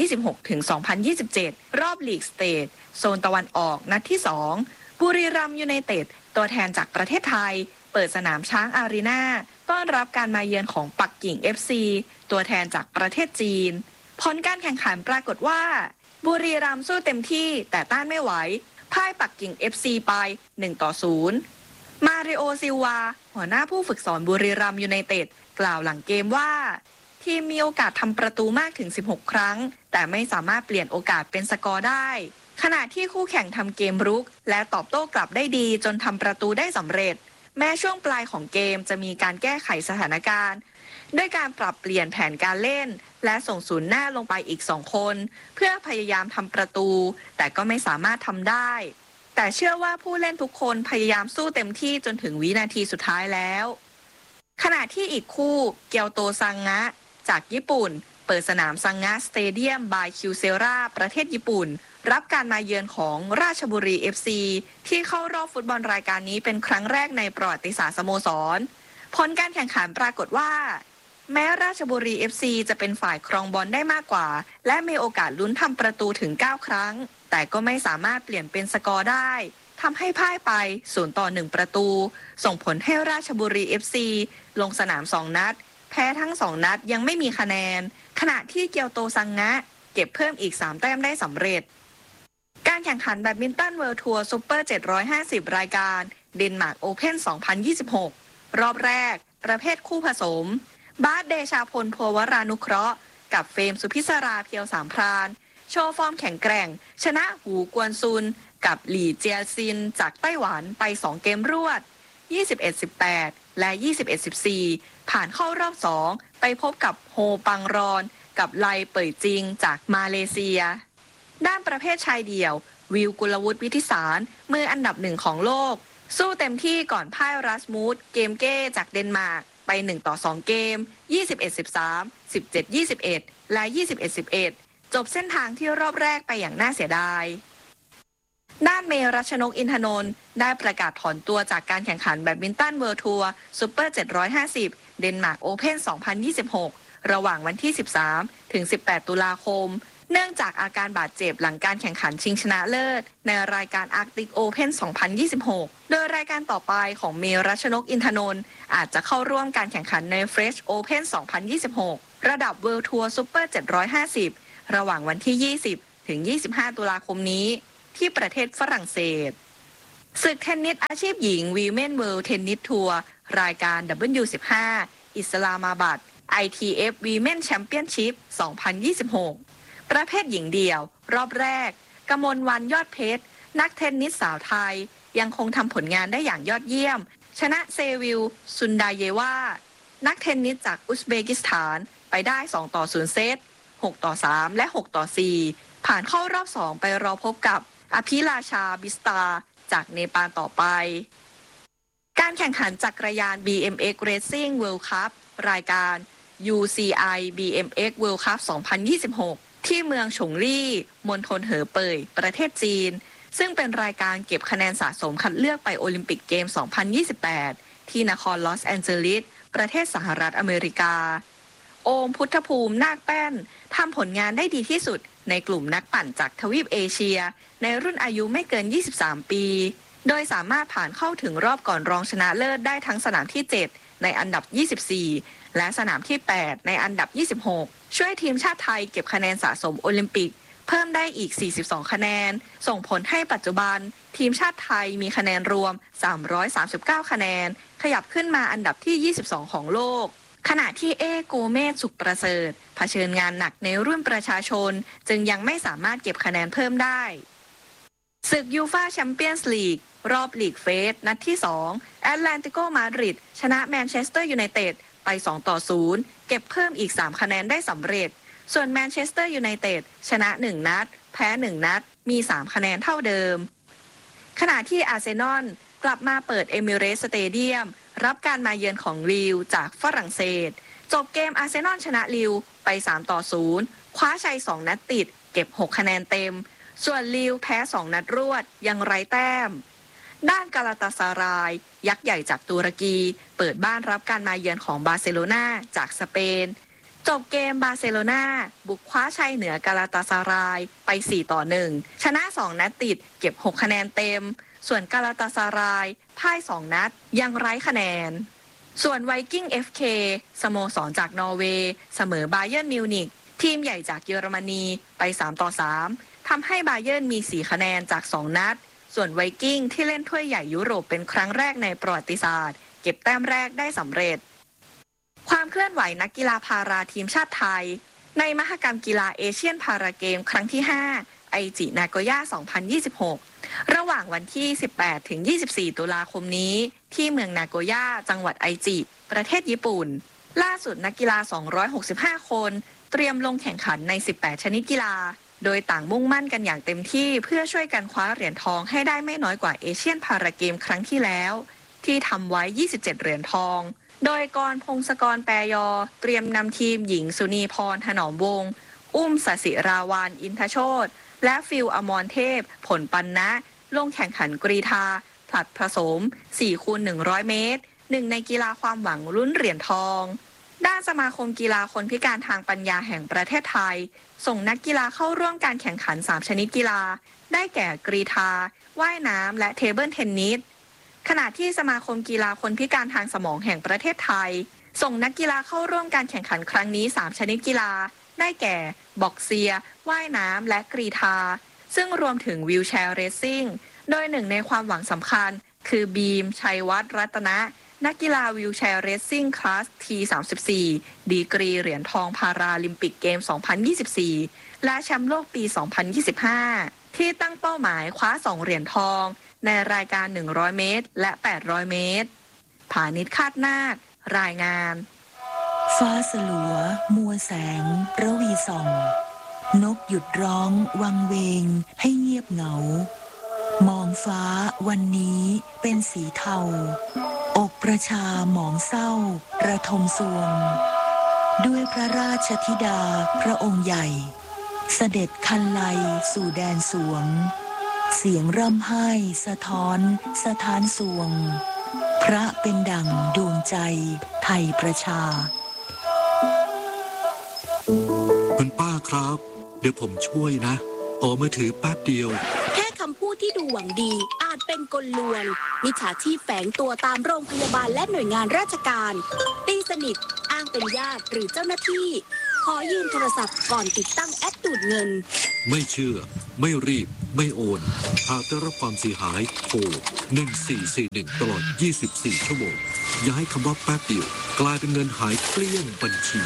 2026-2027 รอบลีกสเตทโซนตะวันออกนัดที่ 2 บุรีรัมย์ยูไนเต็ดตัวแทนจากประเทศไทยเปิดสนามช้างอารีนาต้อนรับการมาเยือนของปักกิ่ง FC ตัวแทนจากประเทศจีนผลการแข่งขันปรากฏว่าบุรีรัมย์สู้เต็มที่แต่ต้านไม่ไหวพ่ายปักกิ่ง FC ไป1-0มาริโอซิลวาหัวหน้าผู้ฝึกสอนบุรีรัมย์ยูไนเต็ดกล่าวหลังเกมว่าทีมมีโอกาสทำประตูมากถึง16 ครั้งแต่ไม่สามารถเปลี่ยนโอกาสเป็นสกอร์ได้ขณะที่คู่แข่งทำเกมรุกและตอบโต้กลับได้ดีจนทำประตูได้สำเร็จแม้ช่วงปลายของเกมจะมีการแก้ไขสถานการณ์ด้วยการปรับเปลี่ยนแผนการเล่นและส่งศูนย์หน้าลงไปอีก2 คนเพื่อพยายามทำประตูแต่ก็ไม่สามารถทำได้แต่เชื่อว่าผู้เล่นทุกคนพยายามสู้เต็มที่จนถึงวินาทีสุดท้ายแล้วขณะที่อีกคู่เกียวโตซังงะจากญี่ปุ่นเปิดสนามซังงะสเตเดียมบายคิวเซราประเทศญี่ปุ่นรับการมาเยือนของราชบุรี FC ที่เข้ารอบฟุตบอลรายการนี้เป็นครั้งแรกในประวัติศาสตร์สโมสรผลการแข่งขันปรากฏว่าแม้ราชบุรี FC จะเป็นฝ่ายครองบอลได้มากกว่าและมีโอกาสลุ้นทำประตูถึง9 ครั้งแต่ก็ไม่สามารถเปลี่ยนเป็นสกอร์ได้ทำให้พ่ายไป0-1 ประตูส่งผลให้ราชบุรี FC ลงสนาม2 นัดแพ้ทั้ง2 นัดยังไม่มีคะแนนขณะที่เกียวโตซังงะเก็บเพิ่มอีก3 แต้มได้สำเร็จการแข่งขันแบดมินตันเวิลด์ทัวร์ซุปเปอร์750รายการเดนมาร์กโอเพ่น 2026 รอบแรกประเภทคู่ผสมบาสเดชาพลภัวรานุเคราะห์กับเฟรมสุพิศราเพียวสามพรานโชว์ฟอร์มแข็งแกร่งชนะหูกวนซุนกับหลี่เจียซินจากไต้หวันไป2 เกมรวด 21-18 และ 21-14 ผ่านเข้ารอบ2ไปพบกับโฮปังรอนกับไลเป่ยจิงจากมาเลเซียด้านประเภทชายเดี่ยววิวกุลวุฒิวิทิสารมืออันดับ1ของโลกสู้เต็มที่ก่อนพ่ายรัสมูสเกมเก้จากเดนมาร์กไป1-2 เกม 21-13 17-21 และ 21-11 จบเส้นทางที่รอบแรกไปอย่างน่าเสียดายด้านเมรัชนกอินทนนท์ได้ประกาศถอนตัวจากการแข่งขันแบดมินตันเวิลด์ทัวร์ซูเปอร์750เดนมาร์กโอเพ่น2026ระหว่างวันที่13ถึง18ตุลาคมเนื่องจากอาการบาดเจ็บหลังการแข่งขันชิงชนะเลิศในรายการ Arctic Open 2026 โดยรายการต่อไปของเมรัชนกอินทนนท์อาจจะเข้าร่วมการแข่งขันใน French Open 2026 ระดับ World Tour Super 750ระหว่างวันที่20ถึง25ตุลาคมนี้ที่ประเทศฝรั่งเศสศึกเทนนิสอาชีพหญิง Women World Tennis Tour รายการ W15 อิสลามาบัด ITF Women Championship 2026 ประเภทหญิงเดี่ยวรอบแรกกมลวรรณยอดเพชรนักเทนนิสสาวไทยยังคงทำผลงานได้อย่างยอดเยี่ยมชนะเซวิลซุนดาเยวานักเทนนิสจากอุซเบกิสถานไปได้2-0 เซต6-3และ6-4ผ่านเข้ารอบ2ไปรอพบกับอภิราชาบิสตาจากเนปาลต่อไปการแข่งขันจักรยาน BMX Racing World Cup รายการ UCI BMX World Cup 2026 ที่เมืองฉงลี่มณฑลเหอเป่ยประเทศจีนซึ่งเป็นรายการเก็บคะแนนสะสมคัดเลือกไปโอลิมปิกเกม 2028 ที่นครลอสแอนเจลิสประเทศสหรัฐอเมริกาโอมพุทธภูมินาคแป้นทำผลงานได้ดีที่สุดในกลุ่มนักปั่นจากทวีปเอเชียในรุ่นอายุไม่เกิน 23 ปีโดยสามารถผ่านเข้าถึงรอบก่อนรองชนะเลิศได้ทั้งสนามที่ 7 ในอันดับ 24 และสนามที่ 8 ในอันดับ 26 ช่วยทีมชาติไทยเก็บคะแนนสะสมโอลิมปิกเพิ่มได้อีก 42 คะแนนส่งผลให้ปัจจุบันทีมชาติไทยมีคะแนนรวม 339 คะแนนขยับขึ้นมาอันดับที่ 22 ของโลกขณะที่โกเมสสุขประเสริฐเผชิญงานหนักในรุ่นประชาชนจึงยังไม่สามารถเก็บคะแนนเพิ่มได้ศึกยูฟ่าแชมเปี้ยนส์ลีกรอบลีกเฟสนัดที่2แอตแลนติโกมาดริดชนะแมนเชสเตอร์ยูไนเต็ดไป2-0เก็บเพิ่มอีก3คะแนนได้สำเร็จส่วนแมนเชสเตอร์ยูไนเต็ดชนะ1นัดแพ้1นัดมี3คะแนนเท่าเดิมขณะที่อาร์เซนอลกลับมาเปิดเอมิเรตส์สเตเดียมรับการมาเยือนของลิลจากฝรั่งเศสจบเกมอาร์เซนอลชนะลิลไป3-0คว้าชัย2นัดติดเก็บ6คะแนนเต็มส่วนลิลแพ้2นัดรวดยังไร้แต้มด้านกาลาตาซารายยักษ์ใหญ่จากตุรกีเปิดบ้านรับการมาเยือนของบาร์เซโลนาจากสเปนจบเกมบาร์เซโลนาบุกคว้าชัยเหนือกาลาตาซารายไป4-1ชนะ2นัดติดเก็บ6คะแนนเต็มส่วนกาลาตาซารายพ่าย2นัดยังไร้คะแนนส่วนไวกิ้ง FK สโมสรจากนอร์เวย์เสมอบาเยิร์นมิวนิกทีมใหญ่จากเยอรมนีไป3-3ทำให้บาเยิร์นมี4คะแนนจาก2นัดส่วนไวกิ้งที่เล่นถ้วยใหญ่ยุโรปเป็นครั้งแรกในประวัติศาสตร์เก็บแต้มแรกได้สำเร็จความเคลื่อนไหวนักกีฬาพาราทีมชาติไทยในมหกรรมกีฬาเอเชียนพาราเกมครั้งที่5ไอจินาโกย่า2026ระหว่างวันที่18ถึง24ตุลาคมนี้ที่เมืองนาโกย่าจังหวัดไอจิประเทศญี่ปุ่นล่าสุดนักกีฬา265คนเตรียมลงแข่งขันใน18ชนิดกีฬาโดยต่างมุ่งมั่นกันอย่างเต็มที่เพื่อช่วยกันคว้าเหรียญทองให้ได้ไม่น้อยกว่าเอเชียนพาราเกมครั้งที่แล้วที่ทำไว้27เหรียญทองโดยกรพงศกรแปรยอเตรียมนำทีมหญิงสุนีพรถนอมวงศ์อุ้มสศิราวานอินทโชติและฟิลอมรเทพผลปันนะลงแข่งขันกรีฑาผลัดผสม 4x100 เมตรหนึ่งในกีฬาความหวังลุ้นเหรียญทองด้านสมาคมกีฬาคนพิการทางปัญญาแห่งประเทศไทยส่งนักกีฬาเข้าร่วมการแข่งขัน3ชนิดกีฬาได้แก่กรีฑาว่ายน้ำและเทเบิลเทนนิสขณะที่สมาคมกีฬาคนพิการทางสมองแห่งประเทศไทยส่งนักกีฬาเข้าร่วมการแข่งขันครั้งนี้3ชนิดกีฬาได้แก่บ็อกเซียว่ายน้ำและกรีฑาซึ่งรวมถึงวีลแชร์เรซซิ่งโดยหนึ่งในความหวังสำคัญคือบีมชัยวัฒน์รัตนะนักกีฬาวีลแชร์เรซซิ่งคลาส T34 ดีกรีเหรียญทองพาราลิมปิกเกม 2024 และแชมป์โลกปี 2025 ที่ตั้งเป้าหมายคว้า2เหรียญทองในรายการ100เมตรและ800เมตรผานิชคาดนาครายงานฟ้าสลัวมัวแสงระวีส่องนกหยุดร้องวังเวงให้เงียบเหงามองฟ้าวันนี้เป็นสีเทาอกประชาหมองเศร้าระทมสวงด้วยพระราชธิดาพระองค์ใหญ่เสด็จคันไลสู่แดนสวงเสียงร่ำไห้สะท้อนสถานสวงพระเป็นดั่งดวงใจไทยประชาคุณป้าครับเดี๋ยวผมช่วยนะขอมือถือแป๊บเดียวแค่คำพูดที่ดูหวังดีอาจเป็นกลลวงมิจฉาชีพแฝงตัวตามโรงพยาบาลและหน่วยงานราชการตีสนิทอ้างเป็นญาติหรือเจ้าหน้าที่ขอยืมโทรศัพท์ก่อนติดตั้งแอปดูดเงินไม่เชื่อไม่รีบไม่โอนหากได้รับความเสียหายโทร1441ตลอด24ชั่วโมงอย่าให้คำว่าแป๊บเดียวกลายเป็นเงินหายเกลี้ยงบัญชี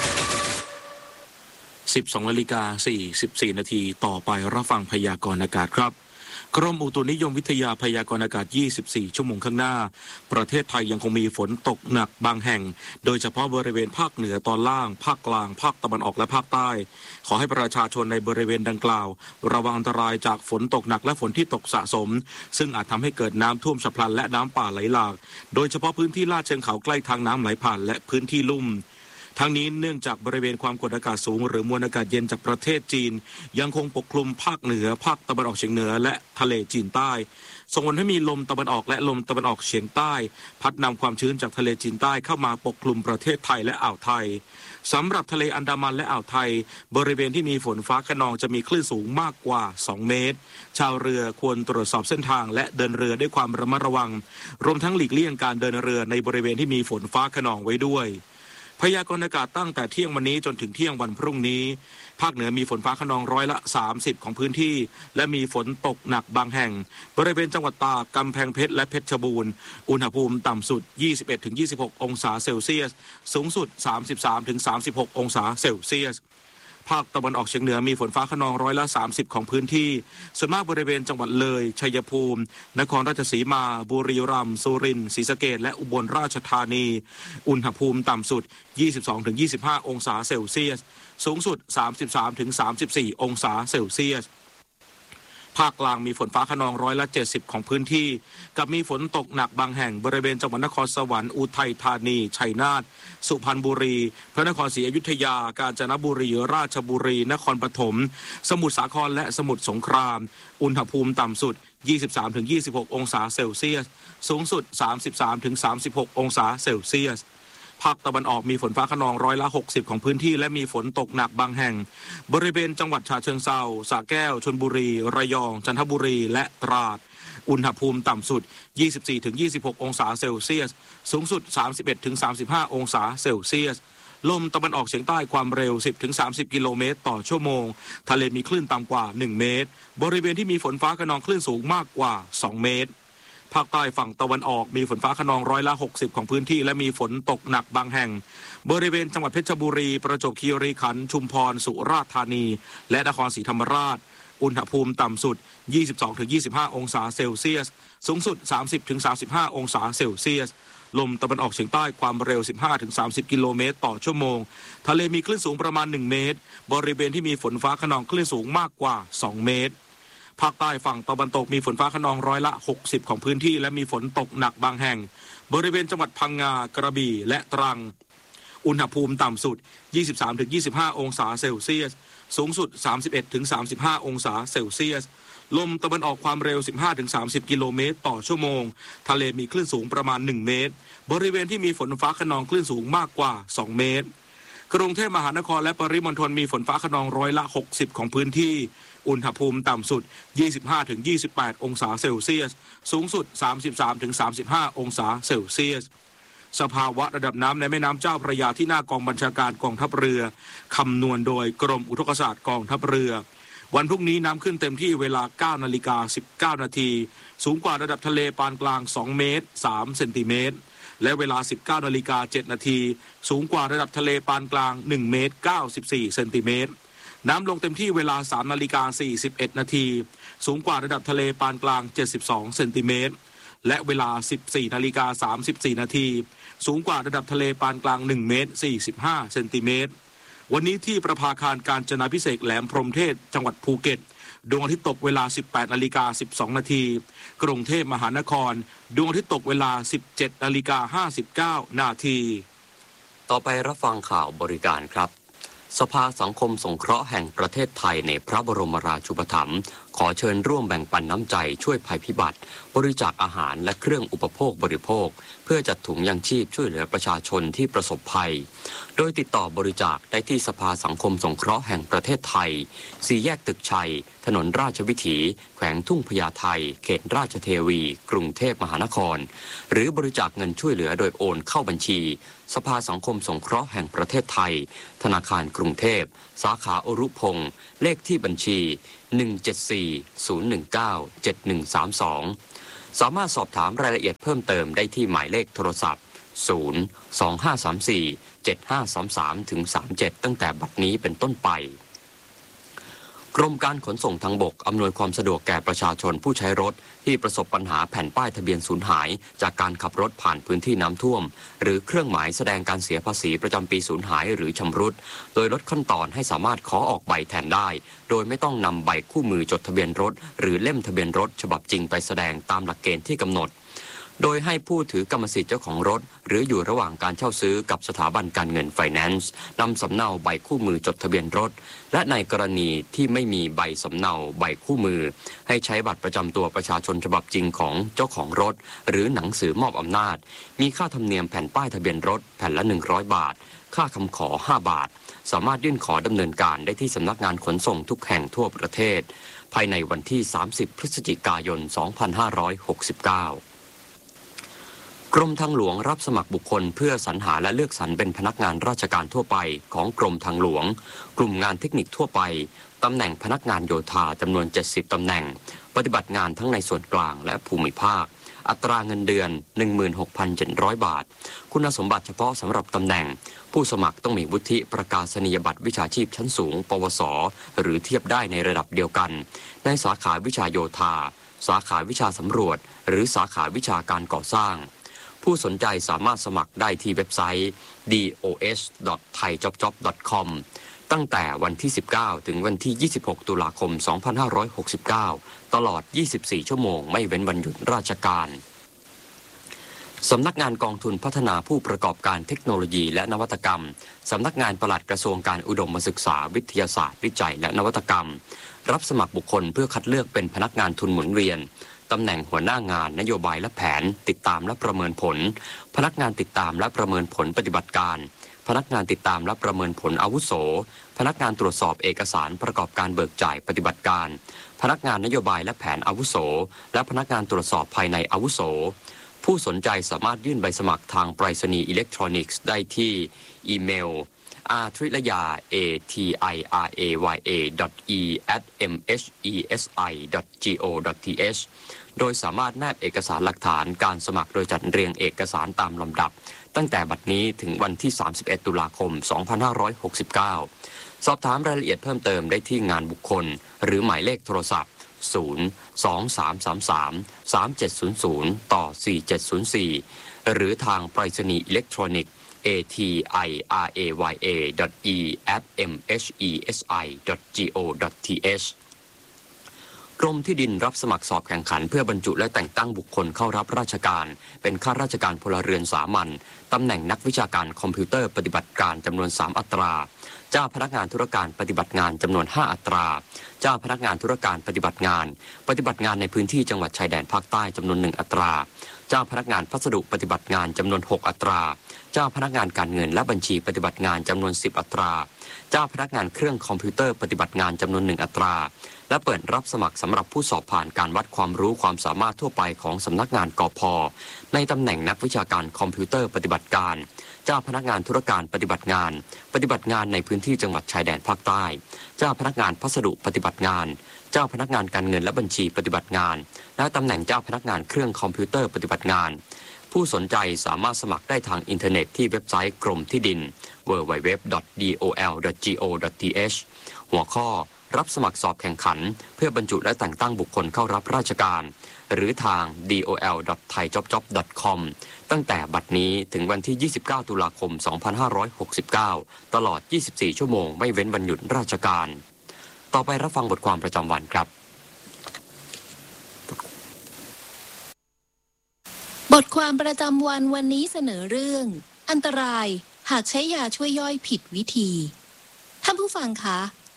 12:44 นาทีต่อไปรับฟังพยากรณ์อากาศครับกรมอุตุนิยมวิทยาพยากรณ์อากาศ24ชั่วโมงข้างหน้าประเทศไทยยังคงมีฝนตกหนักบางแห่งโดยเฉพาะบริเวณภาคเหนือตอนล่างภาคกลางภาคตะวันออกและภาคใต้ขอให้ประชาชนในบริเวณดังกล่าวระวังอันตรายจากฝนตกหนักและฝนที่ตกสะสมซึ่งอาจทำให้เกิดน้ำท่วมฉับพลันและน้ำป่าไหลหลากโดยเฉพาะพื้นที่ลาดเชิงเขาใกล้ทางน้ำไหลผ่านและพื้นที่ลุ่มทั้งนี้เนื่องจากบริเวณความกดอากาศสูงหรือมวลอากาศเย็นจากประเทศจีนยังคงปกคลุมภาคเหนือภาคตะวันออกเฉียงเหนือและทะเลจีนใต้ส่งผลให้มีลมตะวันออกและลมตะวันออกเฉียงใต้พัดนำความชื้นจากทะเลจีนใต้เข้ามาปกคลุมประเทศไทยและอ่าวไทยสำหรับทะเลอันดามันและอ่าวไทยบริเวณที่มีฝนฟ้าคะนองจะมีคลื่นสูงมากกว่า2 เมตรชาวเรือควรตรวจสอบเส้นทางและเดินเรือด้วยความระมัดระวังรวมทั้งหลีกเลี่ยงการเดินเรือในบริเวณที่มีฝนฟ้าคะนองไว้ด้วยพยากรณ์อากาศตั้งแต่เที่ยงวันนี้จนถึงเที่ยงวันพรุ่งนี้ภาคเหนือมีฝนฟ้าคะนอง30%ของพื้นที่และมีฝนตกหนักบางแห่งบริเวณจังหวัดตากกำแพงเพชรและเพชรบูรณ์อุณหภูมิต่ำสุด 21-26 องศาเซลเซียสสูงสุด 33-36 องศาเซลเซียสภาคตะวันออกเฉียงเหนือมีฝนฟ้าคะนอง30%ของพื้นที่ส่วนมากบริเวณจังหวัดเลยชัยภูมินครราชสีมาบุรีรัมย์สุรินทร์ศรีสะเกษและอุบลราชธานีอุณหภูมิต่ำสุด 22-25 องศาเซลเซียสสูงสุด 33-34 องศาเซลเซียสภาคกลางมีฝนฟ้าคะนอง70%ของพื้นที่กับมีฝนตกหนักบางแห่งบริเวณจังหวัดนครสวรรค์อุทัยธานีชัยนาทสุพรรณบุรีพระนครศรีอยุธยากาญจนบุรีราชบุรีนครปฐมสมุทรสาครและสมุทรสงครามอุณหภูมิต่ำสุด 23-26 องศาเซลเซียสสูงสุด 33-36 องศาเซลเซียสภาคตะวันออกมีฝนฟ้าคะนอง60%ของพื้นที่และมีฝนตกหนักบางแห่งบริเวณจังหวัดฉะเชิงเทราสระแก้วชลบุรีระยองจันทบุรีและตราดอุณหภูมิต่ำสุด 24-26 องศาเซลเซียสสูงสุด 31-35 องศาเซลเซียสลมตะวันออกเฉียงใต้ความเร็ว 10-30 กิโลเมตรต่อชั่วโมงทะเลมีคลื่นต่ำกว่า1 เมตรบริเวณที่มีฝนฟ้าคะนองคลื่นสูงมากกว่า2 เมตรภาคใต้ฝั่งตะวันออกมีฝนฟ้าคะนอง60%ของพื้นที่และมีฝนตกหนักบางแห่งบริเวณจังหวัดเพชรบุรีประจวบคีรีขันธ์ชุมพรสุราษฎร์ธานีและนครศรีธรรมราชอุณหภูมิต่ำสุด 22-25 องศาเซลเซียสสูงสุด 30-35 องศาเซลเซียสลมตะวันออกเฉียงใต้ความเร็ว 15-30 กิโลเมตรต่อชั่วโมงทะเลมีคลื่นสูงประมาณ1 เมตรบริเวณที่มีฝนฟ้าคะนองคลื่นสูงมากกว่า2 เมตรภาคใต้ฝั่งตะวันตกมีฝนฟ้าคะนอง60%ของพื้นที่และมีฝนตกหนักบางแห่งบริเวณจังหวัดพังงากระบี่และตรังอุณหภูมิต่ำสุด 23-25 องศาเซลเซียสสูงสุด 31-35 องศาเซลเซียสลมตะวันออกความเร็ว 15-30 กิโลเมตรต่อชั่วโมงทะเลมีคลื่นสูงประมาณ1 เมตรบริเวณที่มีฝนฟ้าคะนองคลื่นสูงมากกว่า2 เมตรกรุงเทพมหานครและปริมณฑลมีฝนฟ้าคะนอง60%ของพื้นที่อุณหภูมิต่ำสุด 25-28 องศาเซลเซียสสูงสุด 33-35 องศาเซลเซียสสภาวะระดับน้ำในแม่น้ำเจ้าพระยาที่หน้ากองบัญชาการกองทัพเรือคำนวณโดยกรมอุทกศาสตร์กองทัพเรือวันพรุ่งนี้น้ำขึ้นเต็มที่เวลา 9:19 นาทีสูงกว่าระดับทะเลปานกลาง2 เมตร 3 เซนติเมตรและเวลา 19:07 นาทีสูงกว่าระดับทะเลปานกลาง1 เมตร 94 เซนติเมตรน้ำลงเต็มที่เวลา 3:41 นาทีสูงกว่าระดับทะเลปานกลาง72 เซนติเมตรและเวลา 14:34 นาทีสูงกว่าระดับทะเลปานกลาง1 เมตร 45 เซนติเมตรวันนี้ที่ประภาคารกาญจนาภิเษกแหลมพรหมเทพจังหวัดภูเก็ตดวงอาทิตย์ตกเวลา 18:12 นาทีกรุงเทพมหานครดวงอาทิตย์ตกเวลา 17:59 นาทีต่อไปรับฟังข่าวบริการครับสภาสังคมสงเคราะห์แห่งประเทศไทยในพระบรมราชูปถัมภ์ขอเชิญร่วมแบ่งปันน้ำใจช่วยภัยพิบัติบริจาคอาหารและเครื่องอุปโภคบริโภคเพื่อจัดถุงยังชีพช่วยเหลือประชาชนที่ประสบภัยโดยติดต่อบริจาคได้ที่สภาสังคมสงเคราะห์แห่งประเทศไทย4แยกตึกชัยถนนราชวิถีแขวงทุ่งพญาไทเขตราชเทวีกรุงเทพมหานครหรือบริจาคเงินช่วยเหลือโดยโอนเข้าบัญชีสภาสังคมสงเคราะห์แห่งประเทศไทยธนาคารกรุงเทพสาขาอรุพงศ์เลขที่บัญชี174-019-7132สามารถสอบถามรายละเอียดเพิ่มเติมได้ที่หมายเลขโทรศัพท์02534-7533-37ตั้งแต่บัดนี้เป็นต้นไปกรมการขนส่งทางบกอำนวยความสะดวกแก่ประชาชนผู้ใช้รถที่ประสบปัญหาแผ่นป้ายทะเบียนสูญหายจากการขับรถผ่านพื้นที่น้ำท่วมหรือเครื่องหมายแสดงการเสียภาษีประจำปีสูญหายหรือชำรุดโดยลดขั้นตอนให้สามารถขอออกใบแทนได้โดยไม่ต้องนำใบคู่มือจดทะเบียนรถหรือเล่มทะเบียนรถฉบับจริงไปแสดงตามหลักเกณฑ์ที่กำหนดโดยให้ผู้ถือกรรมสิทธิ์เจ้าของรถหรืออยู่ระหว่างการเช่าซื้อกับสถาบันการเงินไฟแนนซ์นำสำเนาใบคู่มือจดทะเบียนรถและในกรณีที่ไม่มีใบสำเนาใบคู่มือให้ใช้บัตรประจำตัวประชาชนฉบับจริงของเจ้าของรถหรือหนังสือมอบอำนาจมีค่าธรรมเนียมแผ่นป้ายทะเบียนรถแผ่นละ100 บาทค่าคำขอ5 บาทสามารถยื่นขอดำเนินการได้ที่สำนักงานขนส่งทุกแห่งทั่วประเทศภายในวันที่30 พฤศจิกายน 2569กรมทางหลวงรับสมัครบุคคลเพื่อสรรหาและเลือกสรรเป็นพนักงานราชการทั่วไปของกรมทางหลวงกลุ่มงานเทคนิคทั่วไปตำแหน่งพนักงานโยธาจำนวน70ตำแหน่งปฏิบัติงานทั้งในส่วนกลางและภูมิภาคอัตราเงินเดือน 16,700 บาทคุณสมบัติเฉพาะสำหรับตำแหน่งผู้สมัครต้องมีวุฒิประกาศนียบัตรวิชาชีพชั้นสูงปวสหรือเทียบได้ในระดับเดียวกันในสาขาวิชาโยธาสาขาวิชาสำรวจหรือสาขาวิชาการก่อสร้างผู้สนใจสามารถสมัครได้ที่เว็บไซต์ dos.thaijobjob.com ตั้งแต่วันที่19ถึงวันที่26ตุลาคม2569ตลอด24ชั่วโมงไม่เว้นวันหยุดราชการสำนักงานกองทุนพัฒนาผู้ประกอบการเทคโนโลยีและนวัตกรรมสำนักงานปลัดกระทรวงการอุดมศึกษาวิทยาศาสตร์วิจัยและนวัตกรรมรับสมัครบุคคลเพื่อคัดเลือกเป็นพนักงานทุนหมุนเวียนตำแหน่งหัวหน้างานนโยบายและแผนติดตามและประเมินผลพนักงานติดตามและประเมินผลปฏิบัติการพนักงานติดตามและประเมินผลอาวุโสพนักงานตรวจสอบเอกสารประกอบการเบิกจ่ายปฏิบัติการพนักงานนโยบายและแผนอาวุโสและพนักงานตรวจสอบภายในอาวุโสผู้สนใจสามารถยื่นใบสมัครทางไปรษณีย์อิเล็กทรอนิกส์ได้ที่อีเมลatrilaya@mhesi.go.th โดยสามารถแนบเอกสารหลักฐานการสมัครโดยจัดเรียงเอกสารตามลำดับตั้งแต่บัดนี้ถึงวันที่31ตุลาคม2569สอบถามรายละเอียดเพิ่มเติมได้ที่งานบุคคลหรือหมายเลขโทรศัพท์023333700-4704หรือทางไปรษณีย์อิเล็กทรอนิกส์atrilaya@mhesi.go.th กรมที่ดินรับสมัครสอบแข่งขันเพื่อบรรจุและแต่งตั้งบุคคลเข้ารับราชการเป็นข้าราชการพลเรือนสามัญตำแหน่งนักวิชาการคอมพิวเตอร์ปฏิบัติการจำนวน3อัตราเจ้าพนักงานธุรการปฏิบัติงานจำนวน5อัตราเจ้าพนักงานธุรการปฏิบัติงานในพื้นที่จังหวัดชายแดนภาคใต้จำนวน1อัตราเจ้าพนักงานพัสดุปฏิบัติงานจำนวน6อัตราเจ้าพนักงานการเงินและบัญชีปฏิบัติงานจำนวน10อัตราเจ้าพนักงานเครื่องคอมพิวเตอร์ปฏิบัติงานจำนวน1อัตราและเปิดรับสมัครสำหรับผู้สอบผ่านการวัดความรู้ความสามารถทั่วไปของสำนักงานกพ.ในตำแหน่งนักวิชาการคอมพิวเตอร์ปฏิบัติการเจ้าพนักงานธุรการปฏิบัติงานในพื้นที่จังหวัดชายแดนภาคใต้เจ้าพนักงานพัสดุปฏิบัติงานเจ้าพนักงานการเงินและบัญชีปฏิบัติงานและตำแหน่งเจ้าพนักงานเครื่องคอมพิวเตอร์ปฏิบัติงานผู้สนใจสามารถสมัครได้ทางอินเทอร์เน็ตที่เว็บไซต์กรมที่ดิน www.dol.go.th หัวข้อรับสมัครสอบแข่งขันเพื่อบรรจุและแต่งตั้งบุคคลเข้ารับราชการหรือทาง dol.thaijobjob.com ตั้งแต่บัดนี้ถึงวันที่29ตุลาคม2569ตลอด24ชั่วโมงไม่เว้นวันหยุดราชการต่อไปรับฟังบทความประจำวันครับบทความประจำวันวันนี้เสนอเรื่องอันตรายหากใช้ยาช่วยย่อยผิดวิธีท่านผู้ฟังคะ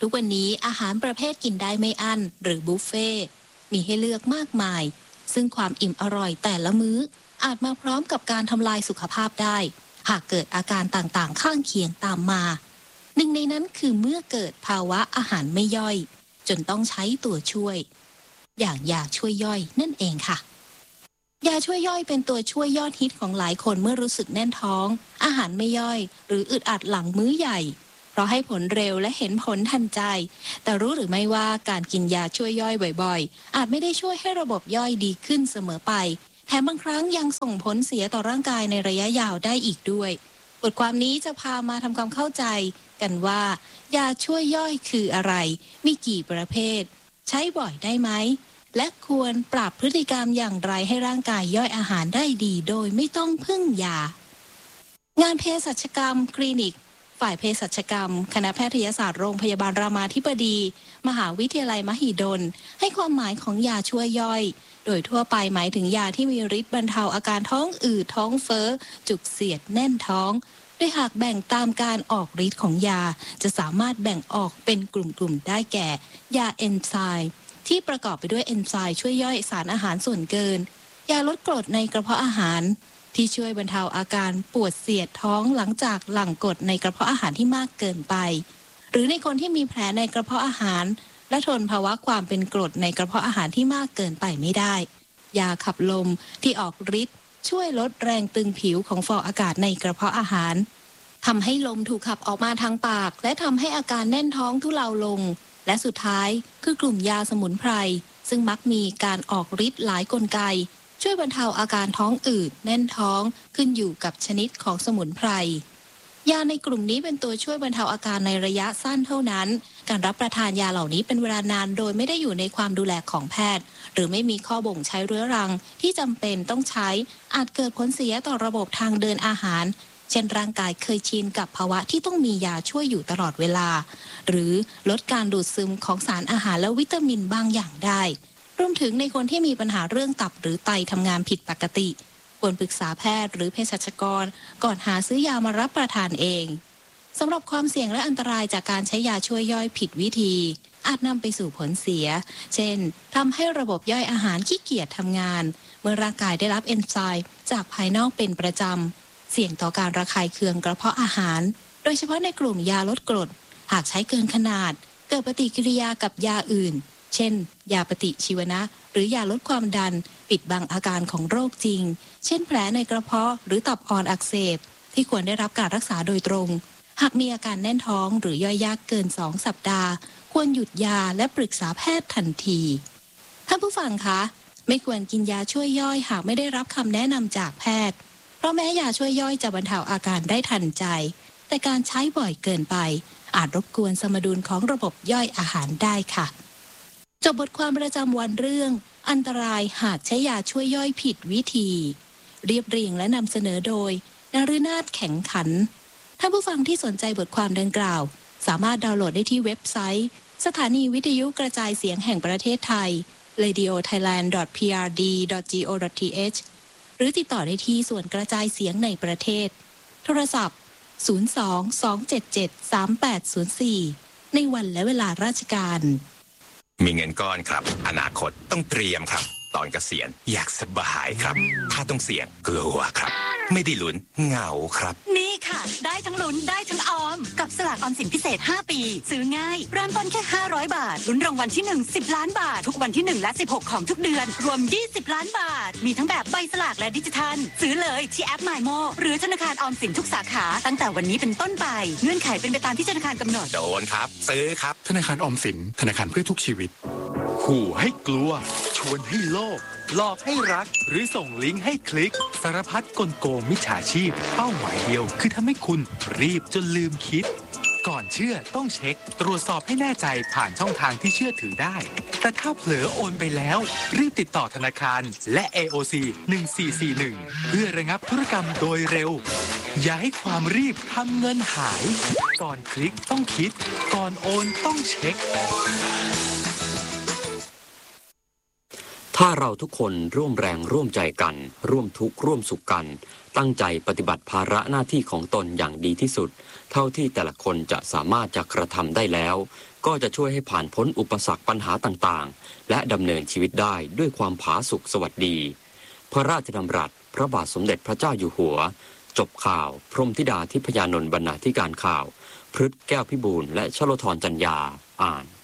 ทุกวันนี้อาหารประเภทกินได้ไม่อั้นหรือบุฟเฟ่ต์มีให้เลือกมากมายซึ่งความอิ่มอร่อยแต่ละมื้ออาจมาพร้อมกับการทำลายสุขภาพได้หากเกิดอาการต่างๆข้างเคียงตามมาหนึ่งในนั้นคือเมื่อเกิดภาวะอาหารไม่ย่อยจนต้องใช้ตัวช่วยอย่างยาช่วยย่อยนั่นเองค่ะยาช่วยย่อยเป็นตัวช่วยยอดฮิตของหลายคนเมื่อรู้สึกแน่นท้องอาหารไม่ย่อยหรืออึดอัดหลังมื้อใหญ่เพราะให้ผลเร็วและเห็นผลทันใจแต่รู้หรือไม่ว่าการกินยาช่วยย่อยบ่อยๆอาจไม่ได้ช่วยให้ระบบย่อยดีขึ้นเสมอไปแถมบางครั้งยังส่งผลเสียต่อร่างกายในระยะยาวได้อีกด้วยบทความนี้จะพามาทำความเข้าใจกันว่ายาช่วยย่อยคืออะไรมีกี่ประเภทใช้บ่อยได้ไหมและควรปรับพฤติกรรมอย่างไรให้ร่างกายย่อยอาหารได้ดีโดยไม่ต้องพึ่งยางานเภสัชกรรมคลินิกฝ่ายเภสัชกรรมคณะแพทยศาสตร์โรงพยาบาลรามาธิบดีมหาวิทยาลัยมหิดลให้ความหมายของยาช่วยย่อยโดยทั่วไปหมายถึงยาที่มีฤทธิ์บรรเทาอาการท้องอืดท้องเฟ้อจุกเสียดแน่นท้องโดยหากแบ่งตามการออกฤทธิ์ของยาจะสามารถแบ่งออกเป็นกลุ่มๆได้แก่ยาเอนไซม์ที่ประกอบไปด้วยเอนไซม์ช่วยย่อยสารอาหารส่วนเกินยาลดกรดในกระเพาะอาหารที่ช่วยบรรเทาอาการปวดเสียดท้องหลังจากหลั่งกรดในกระเพาะอาหารที่มากเกินไปหรือในคนที่มีแผลในกระเพาะอาหารและทนภาวะความเป็นกรดในกระเพาะอาหารที่มากเกินไปไม่ได้ยาขับลมที่ออกฤทธิ์ช่วยลดแรงตึงผิวของฟองอากาศในกระเพาะอาหารทำให้ลมถูกขับออกมาทางปากและทำให้อาการแน่นท้องทุเลาลงและสุดท้ายคือกลุ่มยาสมุนไพรซึ่งมักมีการออกฤทธิ์หลายกลไกช่วยบรรเทาอาการท้องอืดแน่นท้องขึ้นอยู่กับชนิดของสมุนไพรยาในกลุ่มนี้เป็นตัวช่วยบรรเทาอาการในระยะสั้นเท่านั้นการรับประทานยาเหล่านี้เป็นเวลานานโดยไม่ได้อยู่ในความดูแลของแพทย์หรือไม่มีข้อบ่งใช้เรื้อรังที่จำเป็นต้องใช้อาจเกิดผลเสียต่อระบบทางเดินอาหารเช่นร่างกายเคยชินกับภาวะที่ต้องมียาช่วยอยู่ตลอดเวลาหรือลดการดูดซึมของสารอาหารและวิตามินบางอย่างได้รวมถึงในคนที่มีปัญหาเรื่องตับหรือไตทำงานผิดปกติควรปรึกษาแพทย์หรือเภสัชกรก่อนหาซื้อยามารับประทานเองสำหรับความเสี่ยงและอันตรายจากการใช้ยาช่วยย่อยผิดวิธีอาจนำไปสู่ผลเสียเช่นทำให้ระบบย่อยอาหารขี้เกียจทำงานเมื่อร่างกายได้รับเอนไซม์จากภายนอกเป็นประจำเสี่ยงต่อการระคายเคืองกระเพาะอาหารโดยเฉพาะในกลุ่มยาลดกรดหากใช้เกินขนาดเกิดปฏิกิริยากับยาอื่นเช่นยาปฏิชีวนะหรือยาลดความดันปิดบังอาการของโรคจริงเช่นแผลในกระเพาะหรือตับอ่อนอักเสบที่ควรได้รับการรักษาโดยตรงหากมีอาการแน่นท้องหรือย่อยยากเกิน2 สัปดาห์ควรหยุดยาและปรึกษาแพทย์ทันทีท่านผู้ฟังคะไม่ควรกินยาช่วยย่อยหากไม่ได้รับคำแนะนำจากแพทย์เพราะแม้ยาช่วยย่อยจะบรรเทาอาการได้ทันใจแต่การใช้บ่อยเกินไปอาจรบกวนสมดุลของระบบย่อยอาหารได้ค่ะจบบทความประจำวันเรื่องอันตรายหากใช้ยาช่วยย่อยผิดวิธีเรียบเรียงและนำเสนอโดยนฤนาถแข็งขันท่านผู้ฟังที่สนใจบทความดังกล่าวสามารถดาวน์โหลดได้ที่เว็บไซต์สถานีวิทยุกระจายเสียงแห่งประเทศไทย radiothailand.prd.go.th หรือติดต่อได้ที่ส่วนกระจายเสียงในประเทศโทรศัพท์02-277-3804ในวันและเวลาราชการมีเงินก้อนครับอนาคตต้องเตรียมครับตอนเกษียณอยากสบายครับถ้าต้องเสี่ยงกลัวครับไม่ได้ลุ้นเหงาครับนี่ค่ะได้ทั้งลุ้นได้ทั้งออมกับสลากออมสินพิเศษ5ปีซื้อง่ายเริ่มต้นแค่500 บาทลุ้นรางวัลที่1 10 ล้านบาททุกวันที่1และ16ของทุกเดือนรวม20 ล้านบาทมีทั้งแบบใบสลากและดิจิทัลซื้อเลยที่แอป MyMo หรือธนาคารออมสินทุกสาขาตั้งแต่วันนี้เป็นต้นไปเงื่อนไขเป็นไปตามที่ธนาคารกำหนดโดนครับซื้อครับธนาคารออมสินธนาคารเพื่อทุกชีวิตขู่ให้กลัวชวนให้โลภหลอกให้รักหรือส่งลิงก์ให้คลิกสารพัดกลโกงมิจฉาชีพเป้าหมายเดียวคือทำให้คุณรีบจนลืมคิดก่อนเชื่อต้องเช็คตรวจสอบให้แน่ใจผ่านช่องทางที่เชื่อถือได้แต่ถ้าเผลอโอนไปแล้วรีบติดต่อธนาคารและ AOC 1441เพื่อระงับธุรกรรมโดยเร็วอย่าให้ความรีบทำเงินหายก่อนคลิกต้องคิดก่อนโอนต้องเช็คถ้าเราทุกคนร่วมแรงร่วมใจกัน ร่วมทุกข์ร่วมสุขกัน ตั้งใจปฏิบัติภาระหน้าที่ของตนอย่างดีที่สุด เท่าที่แต่ละคนจะสามารถจะกระทำได้แล้ว ก็จะช่วยให้ผ่านพ้นอุปสรรคปัญหาต่างๆและดำเนินชีวิตได้ด้วยความผาสุกสวัสดีพระราชดำรัสพระบาทสมเด็จพระเจ้าอยู่หัวจบข่าวพรหมธิดาทิพยานนท์บรรณาธิการข่าวพฤทธิ์แก้วพิบูลและชโลธรจัญญาอ่าน